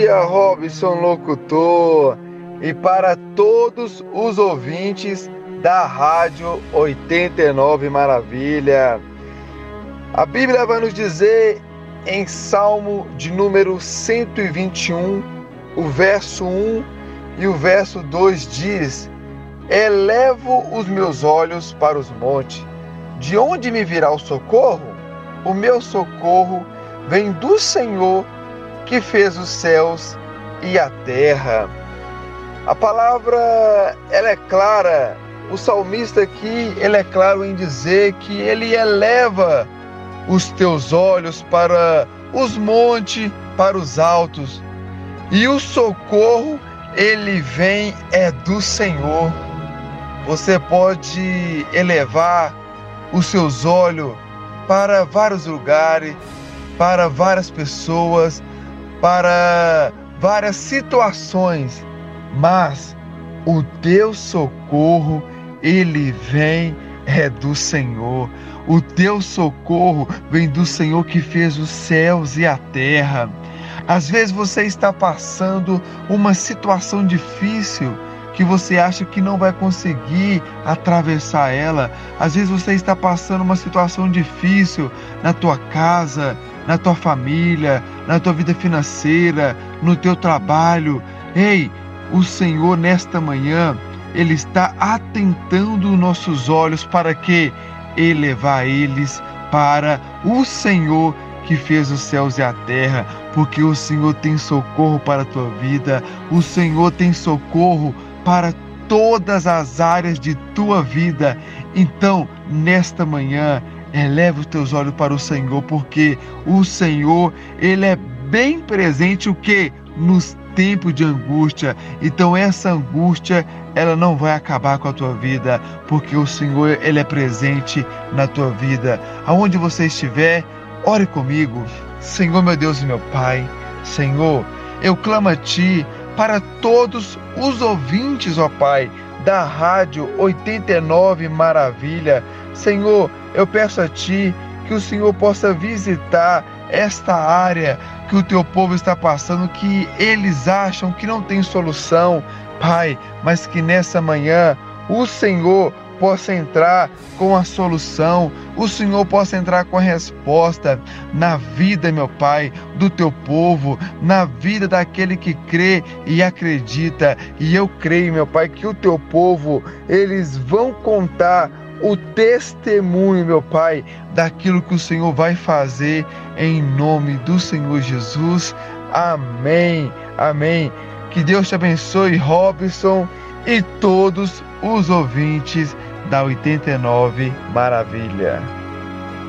dia, Robson Locutor, e para todos os ouvintes da Rádio 89 Maravilha. A Bíblia vai nos dizer em Salmo de número 121, o verso 1 e o verso 2 diz: Elevo os meus olhos para os montes. De onde me virá o socorro? O meu socorro vem do Senhor, que fez os céus e a terra. A palavra, ela é clara. O salmista aqui, ele é claro em dizer que ele eleva os teus olhos para os montes, para os altos. E o socorro, ele vem do Senhor. Você pode elevar os seus olhos para vários lugares, para várias pessoas, para várias situações, mas o teu socorro, ele vem do Senhor. O teu socorro vem do Senhor que fez os céus e a terra. Às vezes você está passando uma situação difícil, que você acha que não vai conseguir atravessar ela. Às vezes você está passando uma situação difícil na tua casa, na tua família, na tua vida financeira, no teu trabalho. Ei, o Senhor nesta manhã, Ele está atentando nossos olhos para que elevar eles para o Senhor que fez os céus e a terra, porque o Senhor tem socorro para a tua vida, o Senhor tem socorro para todas as áreas de tua vida. Então, nesta manhã, eleva os teus olhos para o Senhor, porque o Senhor, Ele é bem presente o que? Nos tempos de angústia. Então essa angústia, ela não vai acabar com a tua vida, porque o Senhor, Ele é presente na tua vida. Aonde você estiver, ore comigo. Senhor, meu Deus e meu Pai, Senhor, eu clamo a Ti para todos os ouvintes, ó Pai, da Rádio 89 Maravilha. Senhor, eu peço a Ti que o Senhor possa visitar esta área que o Teu povo está passando, que eles acham que não tem solução, Pai, mas que nessa manhã o Senhor possa entrar com a solução, o Senhor possa entrar com a resposta na vida, meu Pai, do Teu povo, na vida daquele que crê e acredita. E eu creio, meu Pai, que o Teu povo, eles vão contar o testemunho, meu Pai, daquilo que o Senhor vai fazer em nome do Senhor Jesus. Amém, amém. Que Deus te abençoe, Robson, e todos os ouvintes da 89 Maravilha.